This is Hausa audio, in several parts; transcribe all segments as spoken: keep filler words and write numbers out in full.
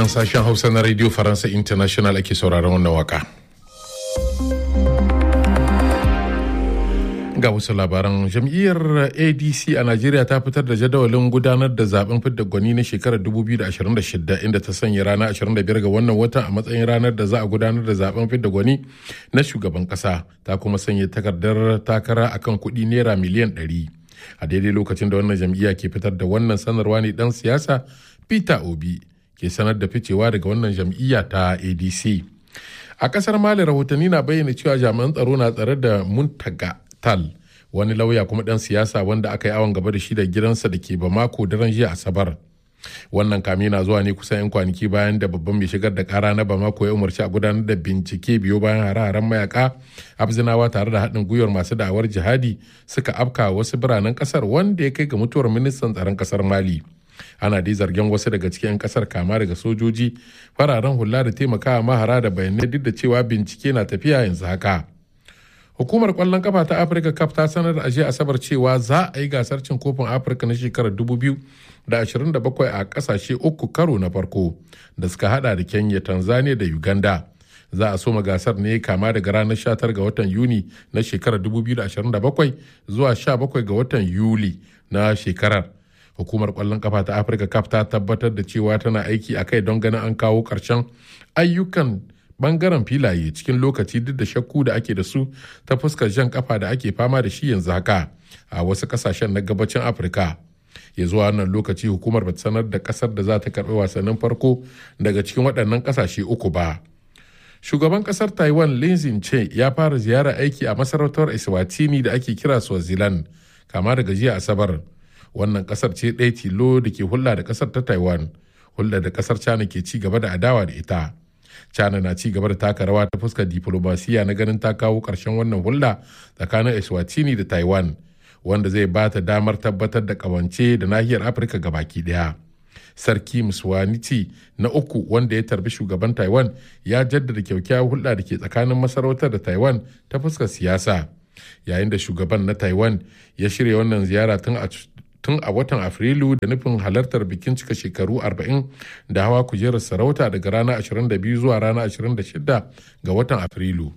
nan sashen Hausa na Radio Faransa International ake sauraron wannan waka. Ga wasu labaran, jam'iyyar A D C a Najeriya ta fitar da jadawalin gudanar da zaben fidda gwani na shekarar dubu biyu da ashirin da shida inda ta sanya ranar ashirin da biyar ga wannan watan a matsayin ranar da za a gudanar da zaben fidda gwani na shugaban kasa. Ta kuma sanya takardar takara akan kuɗi naira miliyan ɗari. A daidai lokacin da wannan jam'iyya ke fitar da wannan sanarwa ne dan siyasa Peter Obi ke sanar da ficewa daga wannan jam'iyya ta A D C. A kasar Mali rahotanni na bayyana cewa jami'an tsaro na tsare da Muntaga Tal, wani lauya kuma dan siyasa wanda aka yi awon gaba da shi da gidansa da ke Bamako daren jiya Asabar. Wannan kame na zuwa ne kusan 'yan kwanaki bayan da babban mai shigar da kara na Bamako ya umarci a gudanar da bincike biyo bayan hare-haren mayaka Abzinawa tare da haɗin gwiwar masu da'awar jihadi suka afka wasu biranen kasar wanda ya kai ga mutuwar ministan tsaron kasar Mali. Ana dai zargin wasu daga cikin 'yan kasar kama daga sojoji, fararen hula da taimakawa mahara da bayanai duk da cewa bincike na tafiya yanzu haka. Hukumar kwallon kafa ta Afirka C A F ta sanar a jiya Asabar cewa za a yi gasar cin kofin Afirka na shekarar dubu biyu da ashirin da bakwai a kasashe uku karo na farko da suka hada da Kenya, Tanzania da Uganda. Za a soma gasar ne kama daga ranar sha tara ga watan Yuni na shekarar dubu biyu da ashirin da bakwai zuwa sha bakwai ga watan Yuli na shekarar. Hukumar kwallon kafa ta Afirka C A F ta tabbatar da cewa tana aiki a kai don ganin an kawo ƙarshen ayyukan bangaren filaye cikin lokaci duk da shakku da ake da su ta fuskar jan kafa da ake fama da shi yanzu haka a wasu kasashen na gabacin Afirka. Ya zuwa wannan lokaci hukumar bata sanar da kasar da za ta karbi wasannin farko daga cikin waɗannan kasashe uku ba. Shugaban kasar Taiwan Lin Xin-che ya fara ziyara aiki a masarautar Eswatini da ake kira Swaziland kama daga jiya Asabar. Wannan kasar ce ɗaya tilo da ke hulɗa da kasar ta Taiwan, hulɗa da kasar China ke ci gaba da adawa da ita. China na ci gaba da taka rawa ta fuskar diplomasiya na ganin ta kawo ƙarshen wannan hulɗa tsakanin Eswatini da Taiwan, wanda zai ba ta damar tabbatar da ƙawance da nahiyar Afirka gabaki ɗaya. Sarki Mswaniti na uku wanda ya tarbi shugaban Taiwan ya jaddada kyakkyawar hulɗa da ke tsakanin masarautar da Taiwan ta fuskar siyasa, yayin da shugaban na Taiwan ya shirya wannan ziyara tun a tun a watan Afrilu da nufin halartar bikin cika shekaru arba'in da hawa kujerar sarauta daga ranar ashirin da biyu zuwa ranar ashirin da shida ga watan Afrilu.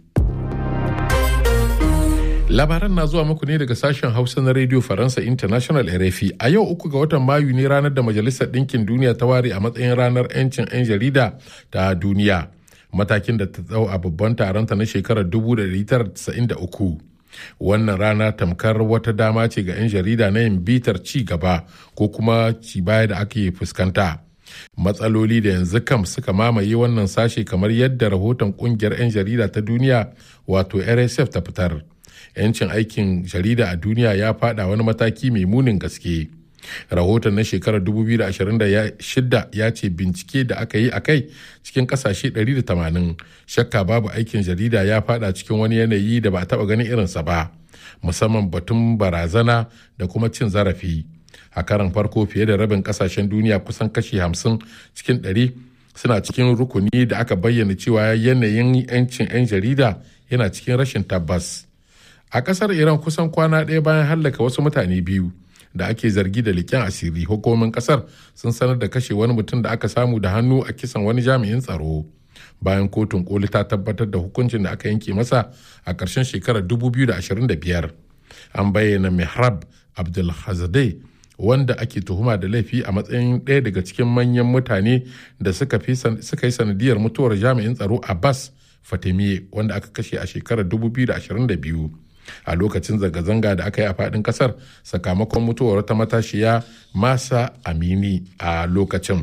Labaran na zuwa muku ne daga sashen Hausa na Radio Faransa International R F I. A yau uku ga watan Mayu ne ranar da Majalisar Ɗinkin Duniya ta ware a matsayin ranar 'yancin 'yan jarida ta duniya, matakin da ta tsau a babban taronta na shekarar dubu da ɗari tara da tasa'in da uku. Wannan rana tamkar wata dama ce ga 'yan jarida na yin bitar ci gaba ko kuma ci baya da ake fuskanta. Matsaloli da yanzu kam suka mamaye wannan sashe kamar yadda rahoton kungiyar 'yan jarida ta duniya wato R S F ta fitar. 'Yancin aikin jarida a duniya ya fada wani mataki mai munin gaske. Rahoton na shekarar dubu biyu da ashirin da shida ya ce bincike da aka yi a kai cikin kasashe ɗari da tamanin shakka babu aikin jarida ya fada cikin wani yanayi da ba a taba ganin irinsa ba, musamman batun barazana da kuma cin zarafi. A karan farko fiye da rabin kasashen duniya kusan kashi hamsin cikin ɗari suna cikin rukuni da aka bayyana cewa yanayin 'yancin 'yan jarida yana cikin rashin tabbas. A kasar Iran kusan kwana ɗaya bayan hallaka wasu mutane biyu da ake zargi da leƙen asiri, hukumomin kasar sun sanar da kashe wani mutum da aka samu da hannu a kisan wani jami'in tsaro, bayan kotun koli ta tabbatar da hukuncin da aka yanke masa a ƙarshen shekarar dubu biyu da ashirin da biyar. An bayyana Mehrab Abdulhazadeh wanda ake tuhuma da laifi a matsayin ɗaya daga cikin manyan mutane da suka yi sanadiyar mutuwar jami'in tsaro Abbas Fatemiye wanda aka kashe a shekarar dubu biyu da ashirin da biyu. A lokacin zanga-zanga da aka yi a faɗin ƙasar sakamakon mutuwar wata matashiya Masa Amini a lokacin.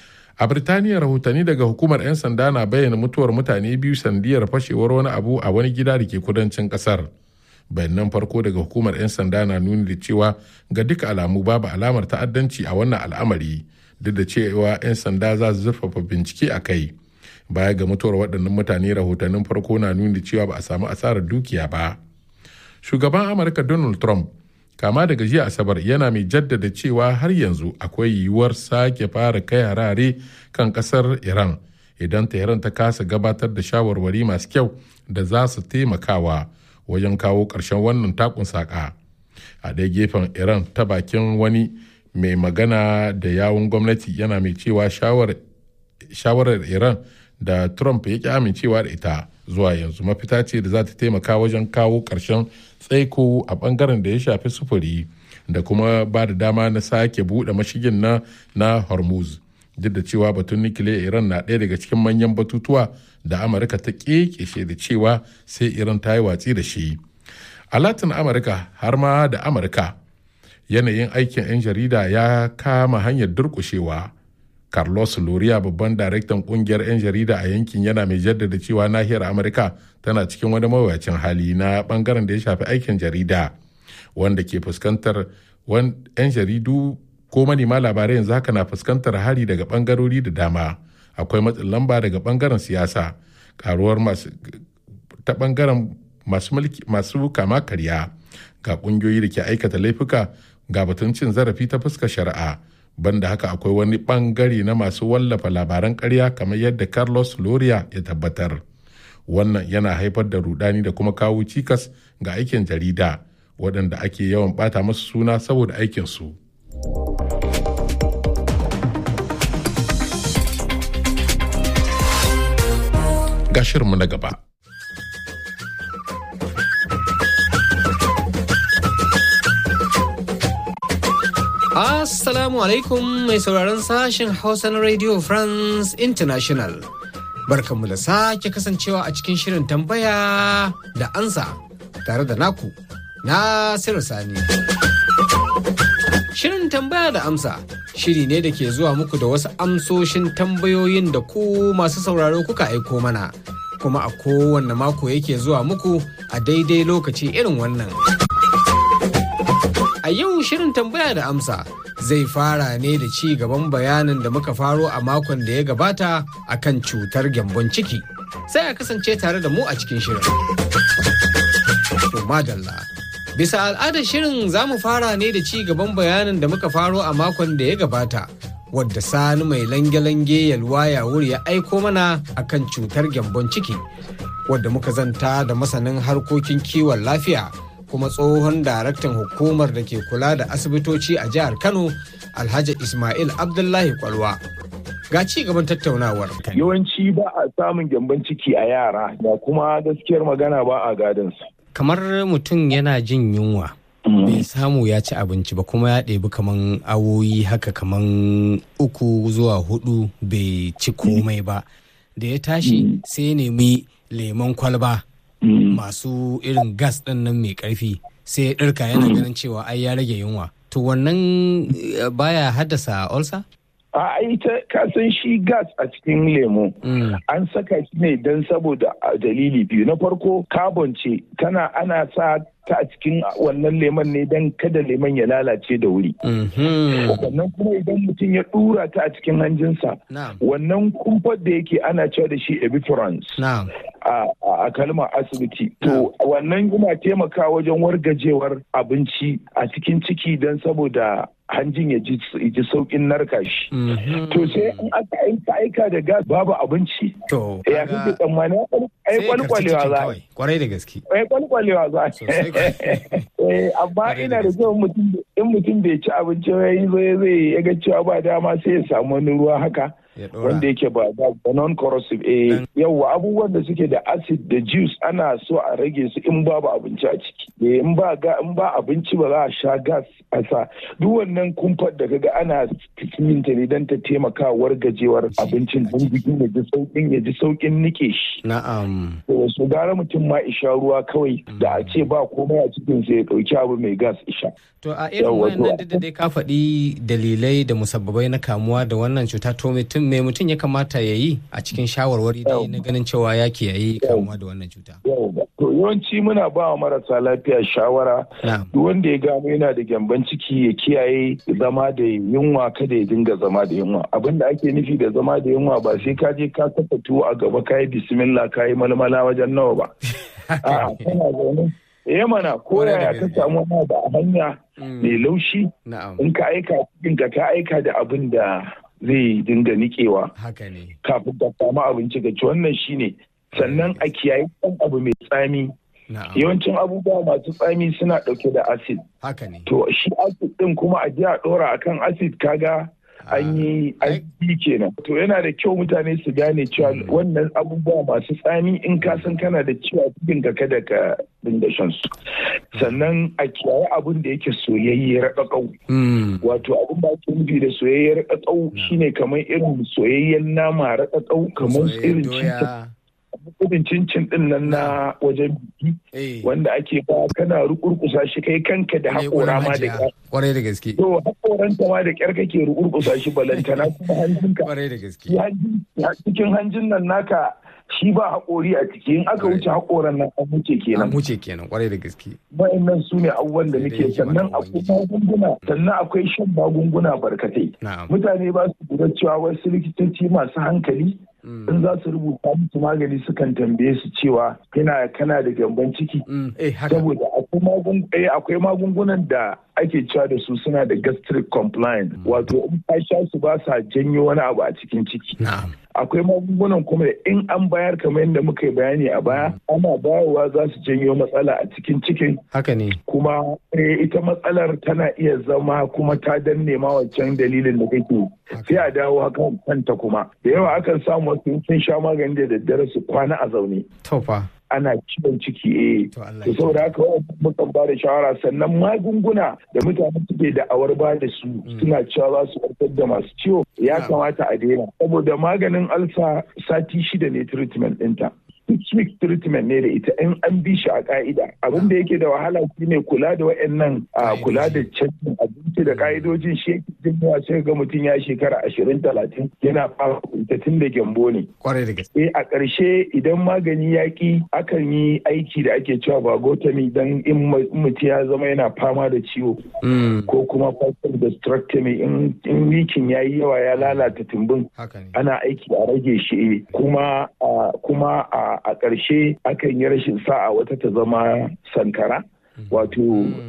A Birtaniya rahotanni daga hukumar 'yan sanda na bayyana mutuwar mutane biyu sandiyar fashewar wani abu a wani gida da ke kudancin ƙasar. Bayanan farko daga hukumar 'yan sanda na nuni da cewa ga duka alamu babu alamar ta'addanci a wannan al'amari, duk da cewa 'yan sanda za su zurfafa bincike a kai. Baya ga mutuwar waɗannan mutane rahotannin farko na nuni da cewa ba a samu asarar dukiya ba. Shugaban Amurka Donald Trump kama daga jiya Asabar yana mai jaddada cewa har yanzu akwai yiwuwar sake fara kai harare kan kasar Iran idan Tehran ta kasa gabatar da shawarwari masu kyau da za su taimakawa wajen kawo ƙarshen wannan takun saƙa. A ɗaya gefen Iran ta bakin wani mai magana da yawun gwamnati yana mai cewa shawarar Iran da Trump ya ƙi amincewa da ita zuwa yanzu mafita ce da za ta taimaka wajen kawo ƙarshen tsaiko a ɓangaren da ya shafi sufuri da kuma ba da dama na sake buɗe mashigin na na Hormuz. Duk da cewa batun nukiliya Iran na ɗaya daga cikin manyan batutuwa da Amurka ta ƙeƙeshe da cewa sai Iran ta yi watsi da shi. A Latin Amurka har ma da Amurka yanayin aikin 'yan jarida ya kama hanyar durƙushewa. Carlos Loria babban daraktan kungiyar 'yan jarida a yankin yana mai jaddada cewa nahiyar Amurka tana cikin wani mawuyacin hali na bangaren da ya shafi aikin jarida wanda ke fuskantar 'yan jaridu ko manema labarai yanzu haka na fuskantar hari daga bangarori da dama. Akwai matsin lamba daga bangaren siyasa, karuwar masu ta bangaren masu mulki masu kama karya, ga kungiyoyi da ke aikata laifuka, ga batun cin zarafi ta fuskar shari'a. Banda haka akwai wani bangare na masu wallafa labaran ƙarya kamar yadda Carlos Loria ya tabbatar. Wannan yana haifar da rudani da kuma kawo cikas ga aikin jarida waɗanda ake yawan ɓata masu suna saboda aikinsu. Ga shirinmu na gaba. Assalamu alaikum mai sauraron sashen Hausa na Radio France International. Barkanmu da sake kasancewa a cikin shirin tambaya da ansa tare da naku Nasiru Sani. Shirin tambaya da amsa shiri ne da ke zuwa muku da wasu amsoshin tambayoyin da ku masu sauraro kuka aiko mana, kuma a kowanne mako yake zuwa muku a daidai lokaci irin wannan. A yau shirin tambaya da amsa zai fara ne da ci gaban bayanin da muka faro a makon da ya gabata akan cutar gyambon ciki. Sai a kasance tare da mu a cikin shirin. To madalla. Bisa al'adar shirin za mu fara ne da ci gaban bayanin da muka faro a makon da ya gabata, wadda Sani mai lange-lange yalwa ya wuri ya aiko mana akan cutar gyambon ciki, wadda muka zanta da masanin harkokin kiwon lafiya kuma tsohon daraktan hukumar da ke kula da asibitoci a jihar Kano, Alhaji Ismail Abdullahi Kwalwa. Ga ci gaban tattaunawar. Yawanci ba a samun gyambon ciki a yara, da kuma gaskiyar magana ba a gadansu. Kamar mutum yana jin yunwa, bai samu ya ci abinci ba kuma ya ɗebi kaman awoyi haka kaman uku zuwa hudu bai ci komai ba. Da ya tashi sai ya nemi lemon kwalba. Masu irin gas ɗin nan mai ƙarfi sai ya ɗirka yana ganin cewa ai ya rage yunwa. To wannan baya haddasa ulcer? A ita kasan shi gas a cikin lemo an saka shi ne don saboda dalili biyu. Na farko carbon ce tana ana sa ta a cikin wannan lemon ne don kada lemon ya lalace da wuri. Wannan kuma idan mutum ya dura ta a cikin hanjinsa, wannan kumfar da yake ana cewa da shi ebiferance a kalmar asibiti. To wannan yana taimaka wajen wargajewar abinci a cikin ciki don saboda hanjin ya ji saukin narka shi. To sai in aka aika aika da gas babu abinci. To ya kake tsammani ai kwalkwalewa za. Kwarai da gaske. Ai kwalkwalewa za. Amma ina da kyau mutum in mutum bai ci abinci yayi zai zai ya ga cewa ba dama sai ya samu wani ruwa haka. Wanda yake ba da non-corrosive eh yawa abubuwan da suke da acid da juice ana so a rage su in babu abinci a ciki. In ba ga in ba abinci ba za a sha gas a sa duk wannan kumfar da kaga ana cikin ta ne don ta taimaka wargajewar abincin don jikin ya ji saukin ya ji saukin nike shi. Na'am. To su gara mutum ma isha ruwa kawai da a ce ba komai a cikin sai ya dauki abu mai gas isha. To a irin wannan da dai ka faɗi dalilai da musabbabai na kamuwa da wannan cuta to mutum me mutum ya kamata ya yi a cikin shawarwari da na ganin cewa ya kiyaye kamuwa da wannan cuta. To yawanci muna ba wa marasa lafiya shawara duk wanda ya gano yana da gyamban ciki ya kiyaye zama da yunwa kada ya dinga zama da yunwa. Abin da ake nufi da zama da yunwa ba sai ka je ka saka tuwo a gaba ka yi bismillah ka yi malmala wajen nawa ba. A'a kana zaune eh mana ko yaya ka samu wani da a hanya mai laushi in ka aika cikin ka ka aika da abin da zai dinga nikewa kafin ka samu abinci ka ci wannan shine sannan a kiyaye kan abu mai tsami yawancin abubuwa masu tsami suna dauke da acid to shi acid din kuma a ji a dora akan acid kaga an yi aiki kenan. To yana da kyau mutane su gane cewa wannan abubuwa masu tsami in ka san kana da ciwo cikin ka kada ka dinga shan su. Sannan a kiyaye abin da yake soyayye raƙaƙau. Wato abin da ake nufi da soyayye raƙaƙau shine kamar irin soyayyen nama raƙaƙau kamar irin cincin. Irin cincin din nan na wajen biki wanda ake ba kana rukurkusa shi kai kanka da haƙora ma da ƙyar. Kwarai da gaske. To haƙoranta ma da ƙyar kake rukurkusa shi balantana kuma hanjinka. Kwarai da gaske. Cikin hanjin nan naka shi ba haƙori a ciki in aka wuce haƙoran nan an wuce kenan. An wuce kenan kwarai da gaske. Wa'annan su ne abubuwan da muke sannan akwai magunguna sannan akwai shan magunguna barkatai. Mutane ba su lura cewa wasu likitoci masu hankali in za su rubuta musu magani sukan tambaye su cewa kana kana da gyambon ciki. Saboda akwai magungunan da ake cewa da su suna da gastric compliance wato in ka sha su ba sa janyo wani abu a cikin ciki. Akwai magungunan kuma da in an bayar kamar yadda muka yi bayani a baya ana bayarwa za su janyo matsala a cikin cikin. Haka ne. Kuma ita matsalar tana iya zama kuma ta danne ma wancan dalilin da kake sai a dawo hakan kanta kuma da yawa akan samu wasu sun sha magani da daddare su kwana a zaune. Tofa. Ana ciwon ciki eh to saboda haka mukan ba da shawara sannan magunguna da mutane suke da awar ba da su suna cewa za su warkar da masu ciwo ya kamata a daina saboda maganin alsa sati shida ne treatment ɗinta. Six week treatment ne da ita in an bi shi a ka'ida abin da yake da wahala shine kula da wayannan kula da canjin abinci da ka'idojin shi jin sai ga mutum ya shekara ashirin talatin yana fara tun da gyambo ne. Kwarai da gaske. A ƙarshe idan magani ya ki akan yi aiki da ake cewa vagotomy dan in mutum ya zama yana fama da ciwo ko kuma partial gastrectomy in wikin ya yi yawa ya lalata tumbin ana aiki a rage shi kuma kuma a a ƙarshe akan yi rashin sa'a wata ta zama sankara wato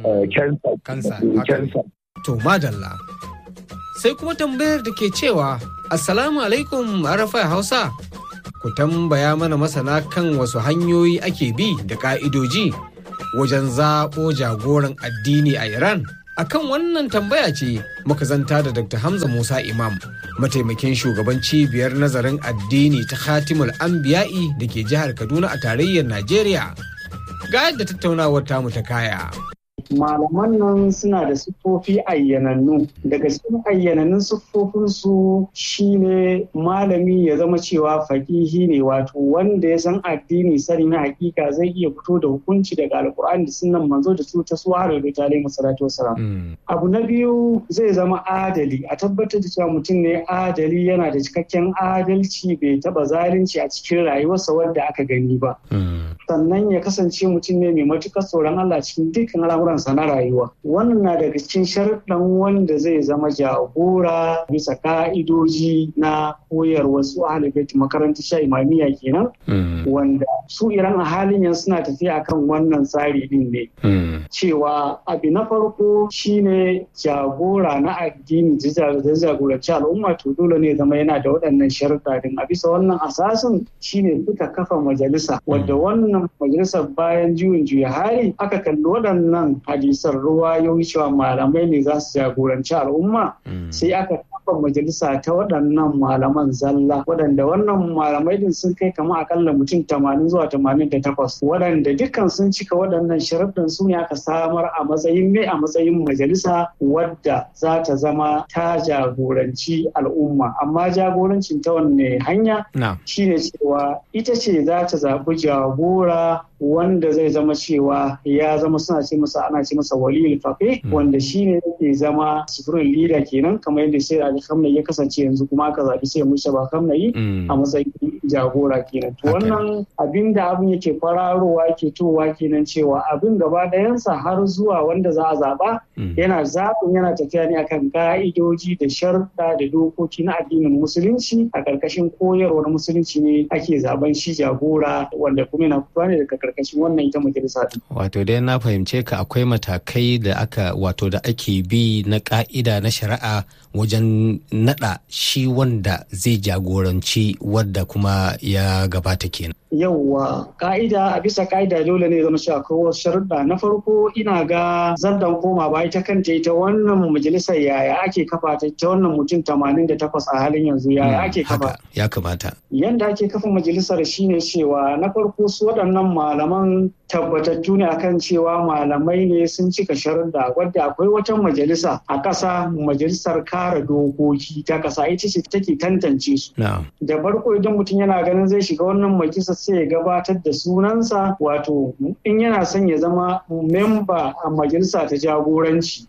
cancer. To madalla. Sai kuma tambayar da ke cewa Assalamu alaikum Arafai Hausa. Ku tambaya mana masana kan wasu hanyoyi ake bi da ka'idoji wajen zaɓo jagoran addini a Iran. Akan wannan tambaya ce muka zanta da Doctor Hamza Musa Imam, mataimakin shugaban cibiyar nazarin addini ta Khatimul Anbiya'i da ke jihar Kaduna a tarayyar Najeriya. Ga yadda tattaunawar tamu ta kaya. Malaman nan suna da siffofi ayyanannu. Daga cikin ayyanannun siffofinsu shine malami ya zama cewa fakihi ne wato wanda ya san addini sani na hakika zai iya fito da hukunci daga alkur'ani da sunnan manzo da su ta suwa da ta alaihi salatu wassalam. Abu na biyu zai zama adali, a tabbatar da cewa mutum ne adali yana da cikakken adalci bai taba zalunci a cikin rayuwarsa wadda aka gani ba. Sannan ya kasance mutum ne mai matukar tsoron Allah cikin dukkan al'amuransa na rayuwa. Wannan na daga cikin sharuɗan wanda zai zama jagora bisa ka'idoji na koyarwa su ahlul bait makarantar sha imamiyya kenan. Wanda su Iran a halin yanzu suna tafiya akan wannan tsari din ne. Cewa abu na farko shine jagora na addini da jagoranci al'umma to dole ne zama yana da waɗannan sharuɗa din. A bisa wannan asasin shine suka kafa majalisa wadda wannan majalisar bayan juyin juya hali aka kalli waɗannan hadisan ruwayoyi cewa malamai ne za su jagoranci al'umma sai aka kafa majalisa ta waɗannan malaman zalla waɗanda wannan malamai din sun kai kama akalla mutum tamanin zuwa tamanin da takwas waɗanda dukkan sun cika waɗannan sharuɗin su ne aka samar a matsayin mai a matsayin majalisa wadda za ta zama ta jagoranci al'umma amma jagorancin ta wanne hanya shine cewa ita ce za ta zaɓi jagora wanda zai zama cewa ya zama suna ce masa ana ce masa waliyul faqih wanda shine yake zama sufurin leader kenan kamar yadda sai Ali Khamenei ya kasance yanzu kuma aka zabi sai Mustafa Khamenei a matsayin jagora kenan to wannan abin da abin yake fararowa yake towa kenan cewa abin gaba ɗayansa har zuwa wanda za a zaba yana zaɓin yana tafiya ne akan ka'idoji da sharuɗa da dokoki na addinin musulunci a ƙarƙashin koyarwar musulunci ne ake zaben shi jagora wanda kuma yana fitowa ne daga karkashin wannan ita majalisa din. Wato dai na fahimce ka akwai matakai da aka wato da ake bi na ka'ida na shari'a wajen nada shi wanda zai jagoranci wadda kuma ya gabata kenan. Yauwa ka'ida a bisa ka'ida dole ne zama cewa akwai wasu sharuɗa. Na farko ina ga zardan koma ba ita kanta ita wannan majalisar yaya ake kafa ta ita wannan mutum tamanin da takwas a halin yanzu yaya ake kafa. Ya kamata. Yanda ake kafa majalisar shine cewa na farko su waɗannan malaman tabbatattu ne akan cewa malamai ne sun cika sharuɗa, wadda akwai wata majalisa a ƙasa, majalisar kare dokoki ta ƙasa ita ce take tantance su. Da farko idan mutum yana ganin zai shiga wannan majalisar sai ya gabatar da sunansa, wato in yana son ya zama memba a majalisa ta jagoranci.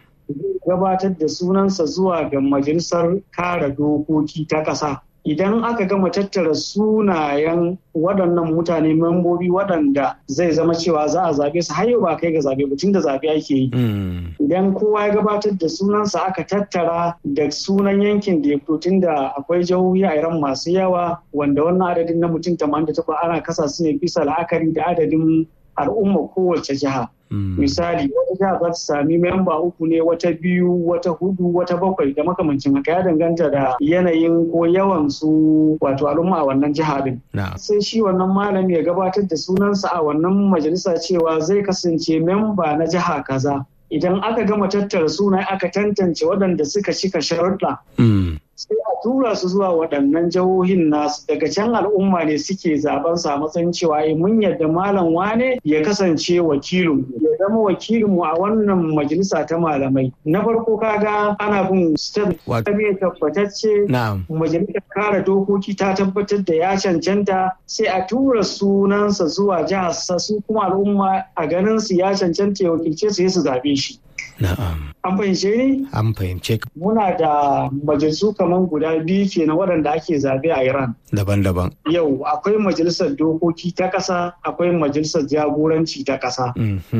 Gabatar da sunansa zuwa ga majalisar kare dokoki ta ƙasa. Idan aka gama tattara sunayen waɗannan mutane membobi waɗanda zai zama cewa za a zaɓe su har yau ba kai ga zaɓe ba tunda zaɓe ake yi. Idan kowa ya gabatar da sunansa aka tattara da sunan yankin da ya fito tunda akwai jihohi a Iran masu yawa wanda wannan adadin na mutum tamanin da takwas ana kasa su ne bisa la'akari da adadin al'umma kowace jiha. Misali wata jiha za ta sami memba uku ne, wata biyu, wata hudu, wata bakwai da makamancin haka ya danganta da yanayin ko yawan su wato al'umma a wannan jiha din. Sai shi wannan malami ya gabatar da sunansa a wannan majalisa cewa zai kasance memba na jiha kaza. Idan aka gama tattara suna aka tantance waɗanda suka cika sharuɗa. Sai a tura su zuwa waɗannan jihohin nasu, daga can al'umma ne suke zaben sa matsayin cewa eh mun yadda malam wane ya kasance wakilin ya zama wakilinmu a wannan majalisa ta malamai. Na farko kaga ana bin step ne tabbatacce, majalisar kare dokoki ta tabbatar da ya cancanta, sai a tura sunansa zuwa jihar sa, su kuma al'umma a ganin su ya cancanta ya wakilce su su zabe shi. Na'am. An fahimce ni? An fahimce ka. Muna da majalisu kamar guda biyu kenan waɗanda ake zaɓe a Iran. Daban-daban. Yau akwai majalisar dokoki ta ƙasa, akwai majalisar jagoranci ta ƙasa.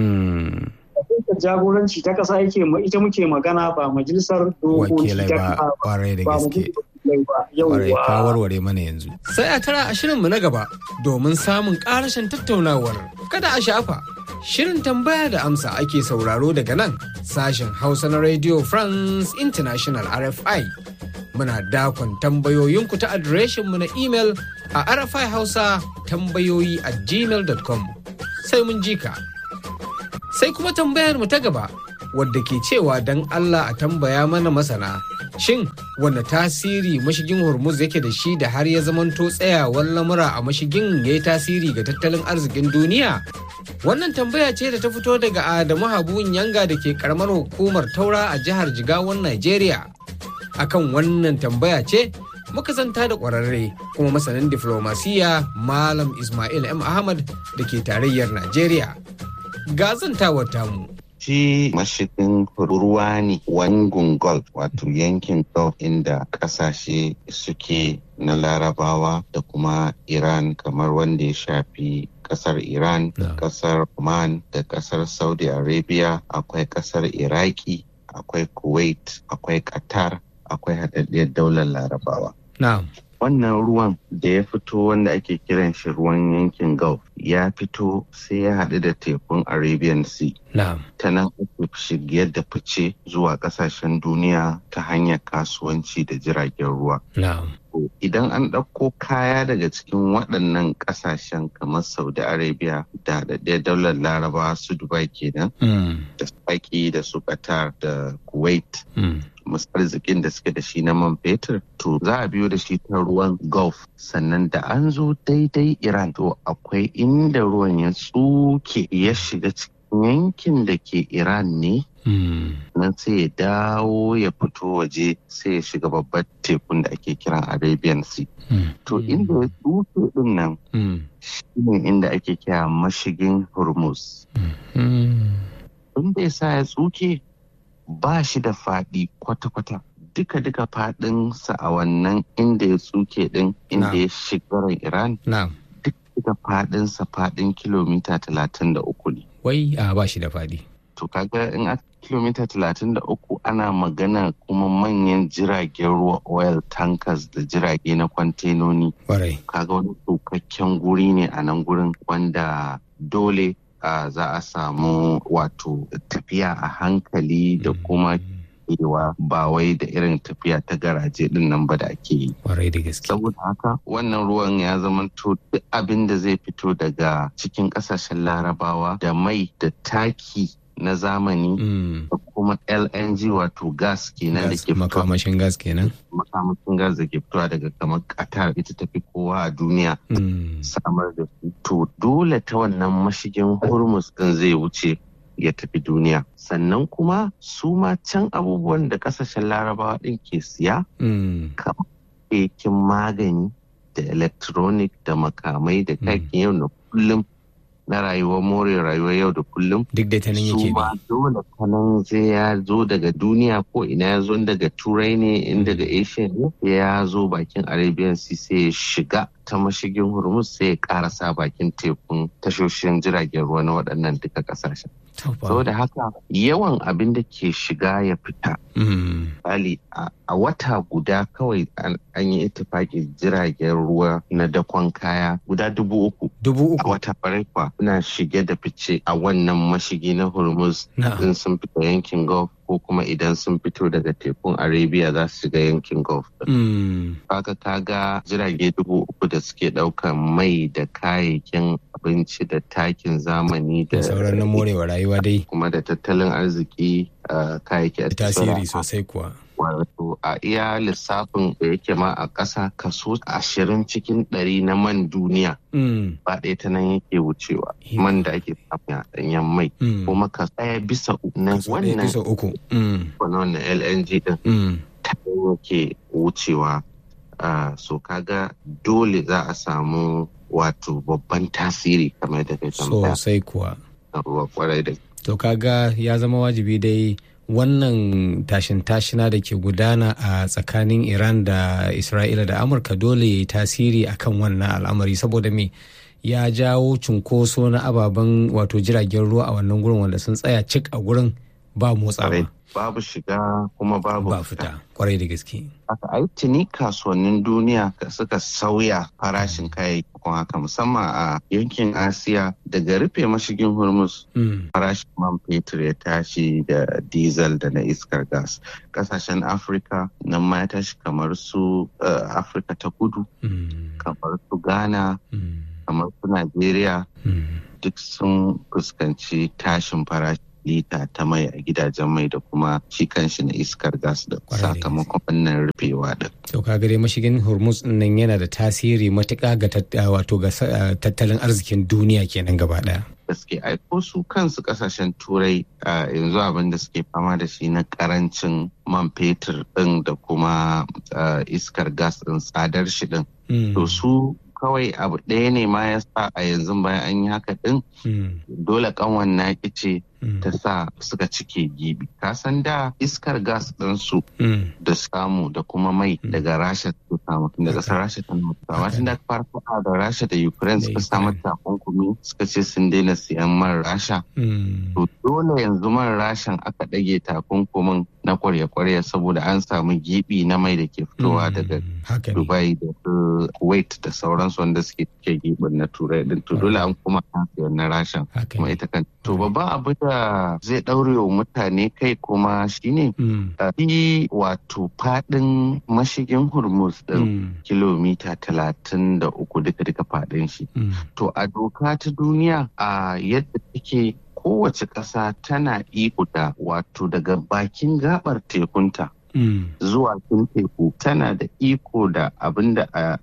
Majalisar jagoranci ta ƙasa yake ita muke magana ba majalisar dokoki ta ƙasa ba. Kwarai da gaske. Kwarai ka warware mana yanzu. Sai a tara a shirinmu na gaba domin samun ƙarashin tattaunawar. Kada a shafa. Shirin tambaya da amsa ake sauraro daga nan sashen Hausa na Radio France International R F I. Muna dakon tambayoyinku ta adireshinmu na imel a r f i hausa tambayoyi at gmail dot com. Sai mun ji ka. Sai kuma tambayar mu ta gaba wadda ke cewa don Allah a tambaya mana masana. Shin wanne tasiri mashigin Hormuz yake da shi da har ya zamanto tsayawar lamura a mashigin ya yi tasiri ga tattalin arzikin duniya? Wannan tambaya ce da ta fito daga Adamu Habu Nyanga da ke karamar hukumar Taura a jihar Jigawan Najeriya. Akan wannan tambaya ce muka zanta da ƙwararre kuma masanin diflomasiya Malam Ismail M. Ahmad da ke tarayyar Najeriya. Ga zantawar tamu. Shi mashigin ruwa ne wangun Gulf wato yankin Gulf inda kasashe suke na Larabawa da kuma Iran, kamar wanda ya shafi kasar Iran, no. kasar Oman da kasar Saudi Arabia, akwai kasar Iraki, akwai Kuwait, akwai Qatar, akwai haɗaɗɗiyar daular Larabawa. No. Wannan ruwan da ya fito wanda ake kiran shi ruwan yankin Gulf ya fito sai ya haɗu da tekun Arabian Sea. Na'am. Ta nan ake shigiyar da fice zuwa ƙasashen duniya ta hanyar kasuwanci da jiragen ruwa. Na'am. Idan an ɗauko kaya daga cikin waɗannan ƙasashen kamar Saudi Arabia da haɗaɗɗiyar daular Larabawa su Dubai kenan, mm. da Saki da su Qatar da Kuwait. Mm. masu arzikin da suke da shi na man fetur, to za a biyo da shi ta ruwan Gulf, sannan da an zo daidai Iran to akwai inda ruwan ya tsuke ya shiga cikin yankin da ke Iran ne, nan sai ya dawo ya fito waje sai ya shiga babbar tekun da ake kiran Arabian Sea. To inda ya tsuke din nan shi ne inda ake kira mashigin Hormuz. Inda ya sa ya tsuke ba shi da faɗi kwata-kwata, duka-duka faɗinsa a wannan inda ya tsuke ɗin inda ya shiga Iran, duka faɗinsa faɗin kilomita talatin da uku ne. Wai a ba shi da faɗi. To kaga in a kilomita talatin da uku ana magana kuma manyan jiragen ruwa oil tankers da jirage na kwantenoni. Kaga wani tsokakken guri ne a nan gurin wanda dole Uh, za a samu wato tafiya a hankali da kuma daɗewa ba wai da irin tafiya ta garaje din nan ba da ake yi. Kwarai da gaske. Saboda haka wannan ruwan ya zamanto duk abin da zai fito daga cikin ƙasashen Larabawa da mai da taki na zamani mm. da kuma L N G wato gas kenan da ke fitowa. Makamashin gas kenan. Makamashin gas da ke fitowa daga kamar Qatar ita tafi kowa a duniya mm. samar da su. To dole ta wannan mashigin Hormuz din zai wuce ya tafi duniya. Sannan kuma su ma can abubuwan da kasashen Larabawa din ke siya mm. kamar keken magani da electronic da makamai da kakin yau na kullum na rayuwar more rayuwar yau da kullum duk da ta nan yake su ma dole ta nan zai ya zo daga duniya ko ina ya zo daga turai ne in daga asia ne ya zo bakin arabian sea sai ya shiga ta mashigin Hormuz sai ya karasa bakin tekun tashoshin jiragen ruwa na waɗannan duka ƙasashen. Saboda haka yawan abin da ke shiga ya fita. Bali a wata guda kawai an yi itifaki jiragen ruwa na dakon kaya guda dubu uku. Dubu uku. A wata farai kwa suna shige da fice a wannan mashigi na Hormuz din sun fita yankin Gulf ko kuma idan sun fito daga tekun Arabia za su shiga yankin Gulf. Haka kaga jirage dubu uku da suke ɗaukan mai da kayayyakin abinci da takin zamani da sauran na morewa rayuwa dai kuma da tattalin arziki kayayyaki tasiri sosai kuwa. Wato a iya lissafin da yake ma a ƙasa kaso ashirin cikin ɗari na man duniya ba ɗaya ta nan yake wucewa man da ake samu a ɗanyen mai kuma ka tsaya bisa na wannan L N G din ta yake wucewa so kaga dole za a samu wato babban tasiri kamar da kai tambaya sosai kuwa ruwa kwarai da to kaga ya zama wajibi dai wannan tashin tashina da ke gudana a tsakanin Iran da Isra'ila da Amurka dole ya yi tasiri akan wannan al'amari saboda me ya jawo cunkoso na ababen wato jiragen ruwa a wannan gurin wanda sun tsaya cik a gurin ba motsawa. Babu shiga kuma babu ba fita kwarai da gaske. Haka ai tuni kasuwannin duniya suka sauya farashin kayayyakin haka musamman a yankin Asiya daga rufe mashigin Hormuz farashin man fetur ya tashi da diesel da na iskar gas. Kasashen Afirka nan ma ya tashi kamar su Afirka ta kudu, kamar su Ghana, kamar su Najeriya duk sun fuskanci tashin farashi lita ta mai a gidajen mai da kuma shi kanshi na iskar gas da sakamakon wannan rufewa da. To kaga dai mashigin Hormuz nan yana da tasiri matuƙa ga wato ga tattalin arzikin duniya kenan gaba ɗaya. Gaske aiko su kansu kasashen turai yanzu abin da suke fama da shi na karancin man fetur ɗin da kuma iskar gas ɗin tsadar shi ɗin. To su kawai abu ɗaya ne ma ya sa a yanzu bayan an yi haka ɗin dole kanwan naki ce ta sa suka cike gibi. Kasan da iskar gas ɗinsu da samu da kuma mai daga Rasha su samu daga ƙasar Rasha ta nuna. Amma tun da farko da Rasha da Ukraine suka samu takunkumi suka ce sun daina siyan man Rasha. To dole yanzu man Rashan aka ɗage takunkumin na kwarya-kwarya saboda an samu gibi na mai da ke fitowa daga Dubai da Kuwait da sauransu wanda suke cike gibin na Turai din. To dole an kuma an siyan na Rashan kuma ita kan. To babban abu da zai ɗaure wa mutane kai kuma shine shi wato faɗin mashigin Hormuz ɗin kilomita talatin da uku duka-duka faɗin shi. To a doka ta duniya a yadda take kowace ƙasa tana iko da wato daga bakin gabar tekunta zuwa kin teku tana da iko da abin da a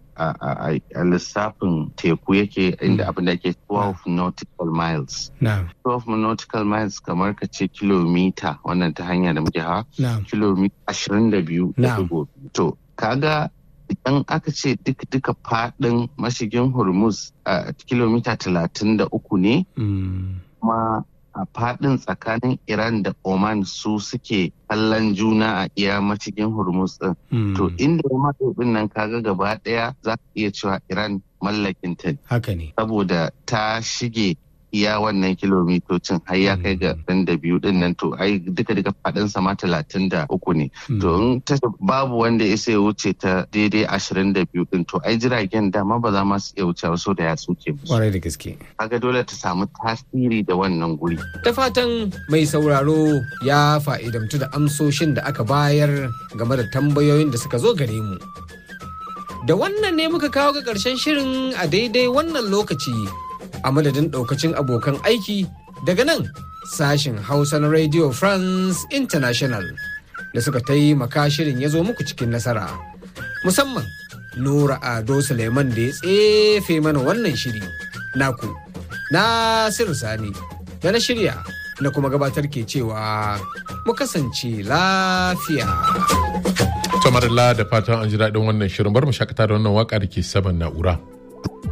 a lissafin teku yake inda abin da ke twelve nautical miles. twelve nautical miles kamar ka ce kilomita wannan ta hanya da muke hawa kilomita ashirin da biyu da dubu. To kaga idan aka ce duka duka faɗin mashigin Hormuz a kilomita talatin da uku ne kuma a faɗin tsakanin Iran da Oman su suke kallon juna a iya mashigin Hormuz ɗin. Mm. To inda ya matsa ɗin nan kaga gaba ɗaya za ka iya cewa Iran mallakin ta. Haka ne. Saboda ta shige iya wannan kilomitocin har ya kai ga ɗan da biyu ɗin nan to ai duka duka faɗinsa ma talatin da uku ne. To in ta babu wanda ya sai wuce ta daidai ashirin da biyu ɗin to ai jiragen dama ba za ma su iya wuce so da ya tsuke musu. Kwarai da gaske. Kaga dole ta samu tasiri da wannan guri. Da fatan mai sauraro ya fa'idamtu da amsoshin da aka bayar game da tambayoyin da suka zo gare mu. Da wannan ne muka kawo ga ƙarshen shirin a daidai wannan lokaci a madadin ɗaukacin abokan aiki daga nan sashen Hausa na Radio France International da suka taimaka shirin ya zo muku cikin nasara. Musamman Nura Ado Suleiman da ya tsefe mana wannan shiri. Naku, Nasiru Sani, da na shirya na kuma gabatar ke cewa mu kasance lafiya. Tamarilla da fatan an ji daɗin wannan shirin bar mu shakata da wannan waka da ke saman na'ura.